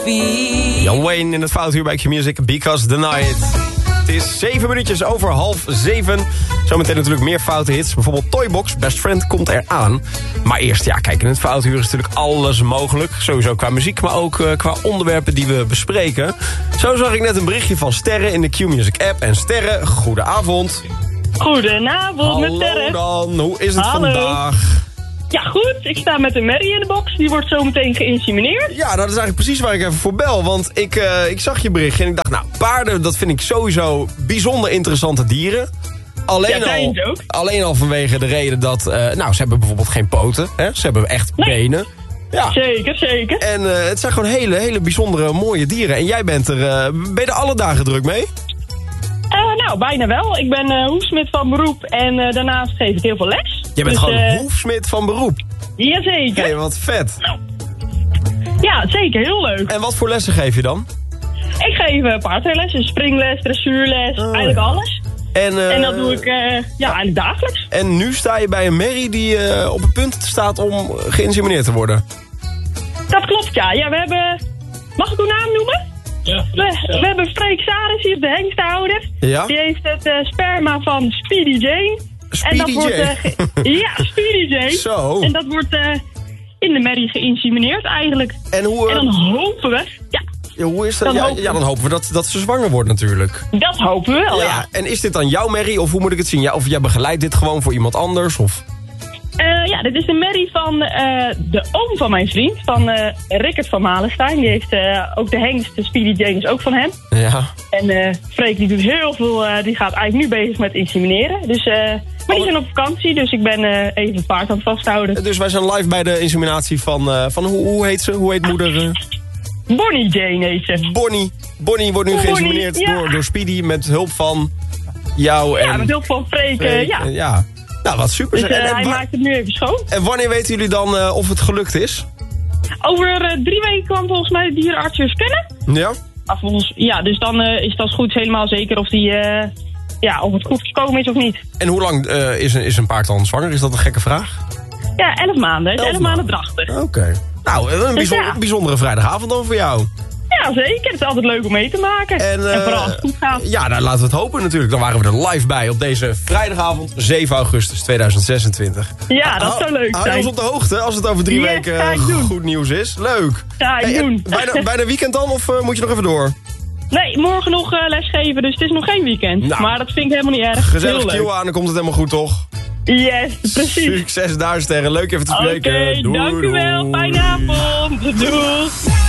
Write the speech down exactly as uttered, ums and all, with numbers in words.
feet. Jan Wayne in het Foutuur bij Q-Music, Because the Night. Het is zeven minuutjes over half zeven. Zometeen natuurlijk meer foute hits. Bijvoorbeeld Toybox, Best Friend, komt eraan. Maar eerst, ja, kijk, in het Foutuur is natuurlijk alles mogelijk. Sowieso qua muziek, maar ook uh, qua onderwerpen die we bespreken. Zo zag ik net een berichtje van Sterre in de Q-Music app. En Sterre, goedenavond. Goedenavond, met Sterre. Hallo dan, hoe is het Hallo. vandaag? Ja, goed. Ik sta met een Mary in de box. Die wordt zo meteen geïnsemineerd. Ja, dat is eigenlijk precies waar ik even voor bel. Want ik, uh, ik zag je berichtje en ik dacht, nou, paarden, dat vind ik sowieso bijzonder interessante dieren. Alleen, Ja, zijn al, ze ook. alleen al vanwege de reden dat, uh, nou, ze hebben bijvoorbeeld geen poten. Hè? Ze hebben echt Nee. benen. Ja. Zeker, zeker. En uh, het zijn gewoon hele, hele bijzondere, mooie dieren. En jij bent er, uh, ben je er alle dagen druk mee? Uh, nou, bijna wel. Ik ben uh, hoefsmid van beroep en uh, daarnaast geef ik heel veel les. Jij bent Dus, gewoon uh, hoefsmid van beroep. Jazeker. Hé, wat vet. Ja, zeker. Heel leuk. En wat voor lessen geef je dan? Ik geef uh, paardrijles, springles, dressuurles, Oh, eigenlijk ja. alles. En, uh, En dat doe ik uh, ja, eigenlijk dagelijks. En nu sta je bij een Mary die uh, op het punt staat om geïnsemineerd te worden. Dat klopt, ja. Ja, we hebben... Mag ik uw naam noemen? Ja, We, we hebben Freek Saris, die is de hengstenhouder. Ja? Die heeft het uh, sperma van Speedy Jane. Speedy en dat wordt, Jane? uh, ge- ja, Speedy Jane. Zo. En dat wordt uh, in de merrie geïnsemineerd eigenlijk. En hoe, En uh, dan hopen we... Ja, ja, hoe is dat? dan Ja, hopen we- ja, dan hopen we dat, dat ze zwanger wordt natuurlijk. dat hopen we wel, ja. En is dit dan jouw Mary of hoe moet ik het zien? Ja, of jij begeleidt dit gewoon voor iemand anders? Of? Uh, ja, dit is de merrie van uh, de oom van mijn vriend, van uh, Rickert van Malenstein. Die heeft uh, ook de hengst, de Speedy Jane is ook van hem. Ja. En uh, Freek die doet heel veel, uh, die gaat eigenlijk nu bezig met insemineren. Dus, uh, maar die zijn op vakantie, dus ik ben uh, even het paard aan het vasthouden. Dus wij zijn live bij de inseminatie van, uh, van hoe, hoe heet ze? Hoe heet moeder? Uh? Bonnie Jane heet ze. Bonnie. Bonnie wordt nu Bonnie, geïnsemineerd ja. door, door Speedy met hulp van jou en... Ja, met hulp van Freek, uh, Freek. ja. En ja. Nou, wat super. Dus uh, en, en, hij wa- maakt het nu even schoon. en wanneer weten jullie dan uh, of het gelukt is? Over uh, drie weken kwam volgens mij de dierenarts weer scannen. Ja? Ah, volgens, ja, dus dan uh, is het als goed helemaal zeker of, die, uh, ja, of het goed gekomen is of niet. En hoe lang uh, is, een, is een paard dan zwanger? Is dat een gekke vraag? Ja, elf maanden. Het is Elf elf maanden drachtig. Oké. Okay. Nou, een bijzonder, ja. bijzondere vrijdagavond dan voor jou. Ja, zeker. Het is altijd leuk om mee te maken. En, uh, en vooral als het goed gaat. Ja, nou, laten we het hopen natuurlijk. Dan waren we er live bij op deze vrijdagavond, zeven augustus tweeduizend zesentwintig. Ja, dat zou leuk Hou je zijn. ons op de hoogte als het over drie Yes, weken ga ik uh, doen. goed nieuws is. Leuk. Ga ik Hey, en doen. Bijna, bijna weekend dan of uh, moet je nog even door? Nee, morgen nog uh, lesgeven, dus het is nog geen weekend. Nou, maar dat vind ik helemaal niet erg. Gezellig Heel Q leuk. aan, dan komt het helemaal goed toch? Yes, precies. Succes daar, Sterren. Leuk even te Oké, spreken. Doei, dank u wel. doei. Fijne avond. Doei.